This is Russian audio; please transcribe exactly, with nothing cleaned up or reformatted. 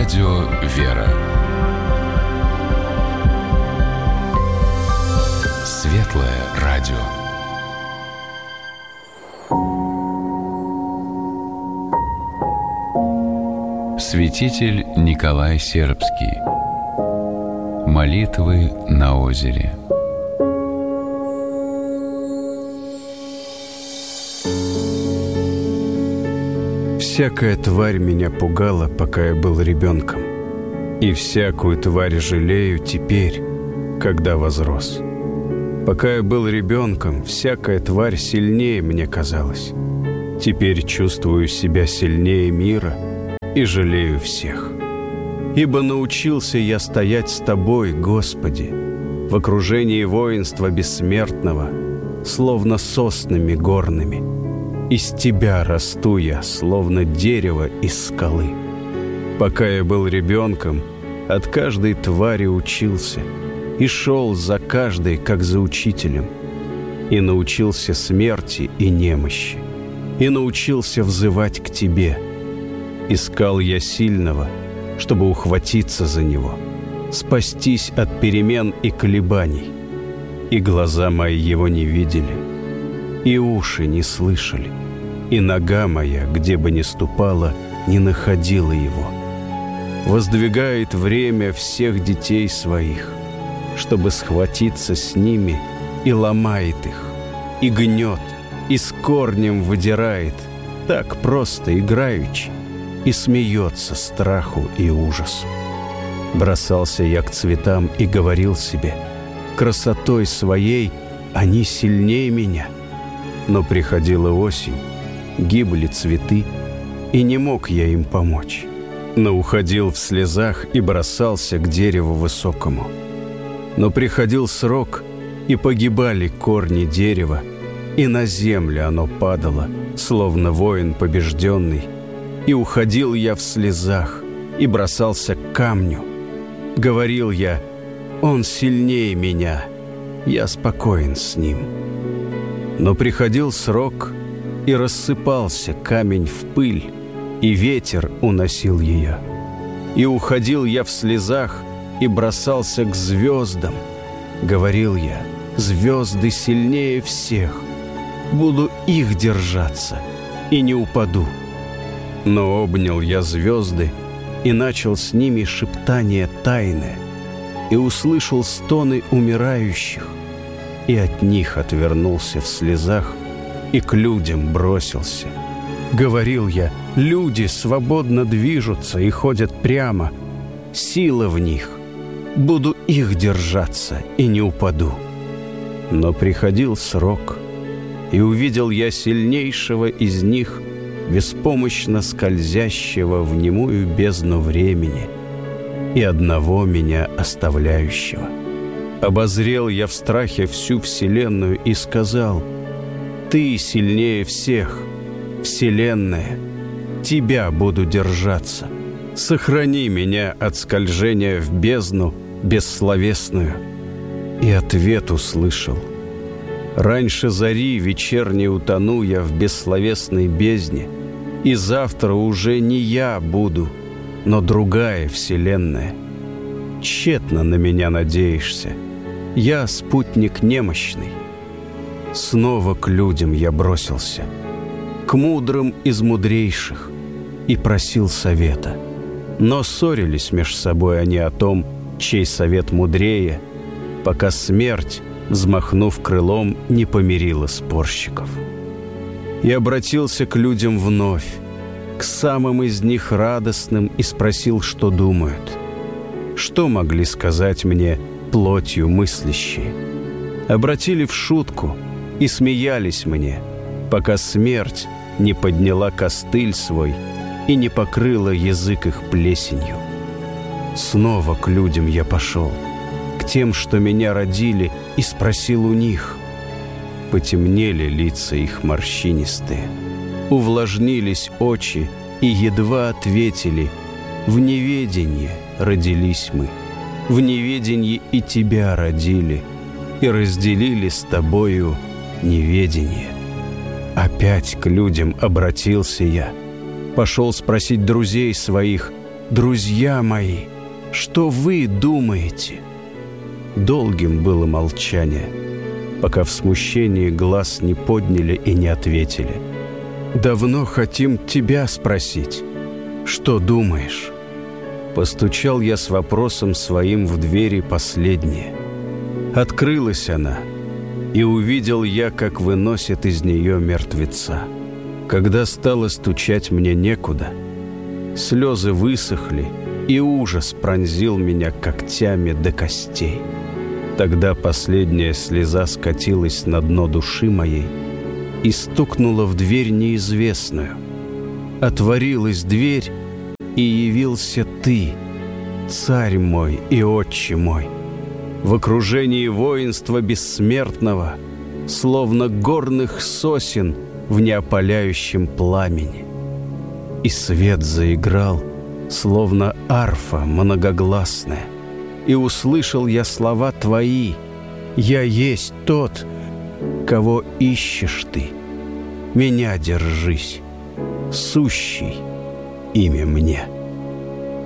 Радио «Вера». Светлое радио. Святитель Николай Сербский. Молитвы на озере. Всякая тварь меня пугала, пока я был ребенком, и всякую тварь жалею теперь, когда возрос. Пока я был ребенком, всякая тварь сильнее мне казалась. Теперь чувствую себя сильнее мира и жалею всех. Ибо научился я стоять с Тобой, Господи, в окружении воинства бессмертного, словно соснами горными. Из Тебя расту я, словно дерево из скалы. Пока я был ребенком, от каждой твари учился и шел за каждой, как за учителем, и научился смерти и немощи, и научился взывать к Тебе. Искал я сильного, чтобы ухватиться за него, спастись от перемен и колебаний. И глаза мои его не видели, и уши не слышали, и нога моя, где бы ни ступала, не находила его. Воздвигает время всех детей своих, чтобы схватиться с ними, и ломает их, и гнет, и с корнем выдирает, так просто играючи, и смеется страху и ужасу. Бросался я к цветам и говорил себе: красотой своей они сильнее меня. Но приходила осень, гибли цветы, и не мог я им помочь. Но уходил в слезах и бросался к дереву высокому. Но приходил срок, и погибали корни дерева, и на землю оно падало, словно воин побежденный. И уходил я в слезах и бросался к камню. Говорил я: он сильнее меня, я спокоен с ним. Но приходил срок, и рассыпался камень в пыль, и ветер уносил ее. И уходил я в слезах и бросался к звездам. Говорил я: звезды сильнее всех, буду их держаться и не упаду. Но обнял я звезды и начал с ними шептание тайное, и услышал стоны умирающих, и от них отвернулся в слезах и к людям бросился. Говорил я: люди свободно движутся и ходят прямо, сила в них, буду их держаться и не упаду. Но приходил срок, и увидел я сильнейшего из них, беспомощно скользящего в немую бездну времени, и одного меня оставляющего. Обозрел я в страхе всю вселенную и сказал: Ты сильнее всех, Вселенная, Тебя буду держаться. Сохрани меня от скольжения в бездну бессловесную. И ответ услышал: раньше зари вечерней утону я в бессловесной бездне, и завтра уже не я буду, но другая Вселенная. Тщетно на меня надеешься, я спутник немощный. Снова к людям я бросился, к мудрым из мудрейших, и просил совета. Но ссорились меж собой они о том, чей совет мудрее, пока смерть, взмахнув крылом, не помирила спорщиков. И обратился к людям вновь, к самым из них радостным, и спросил, что думают. Что могли сказать мне плотью мыслящие? Обратили в шутку и смеялись мне, пока смерть не подняла костыль свой и не покрыла язык их плесенью. Снова к людям я пошел, к тем, что меня родили, и спросил у них. Потемнели лица их морщинистые, увлажнились очи, и едва ответили: в неведении родились мы, в неведении и тебя родили, и разделили с тобою неведение. Опять к людям обратился я, пошел спросить друзей своих, друзья мои, что вы думаете?» Долгим было молчание, пока в смущении глаз не подняли и не ответили. «Давно хотим тебя спросить, что думаешь?» Постучал я с вопросом своим в двери последнее. Открылась она, и увидел я, как выносят из нее мертвеца. Когда стало стучать мне некуда, слезы высохли, и ужас пронзил меня когтями до костей. Тогда последняя слеза скатилась на дно души моей и стукнула в дверь неизвестную. Отворилась дверь, и явился ты, царь мой и отче мой, в окружении воинства бессмертного, словно горных сосен в неопаляющем пламени. И свет заиграл, словно арфа многогласная, и услышал я слова твои: «Я есть тот, кого ищешь ты, меня держись, сущий имя мне».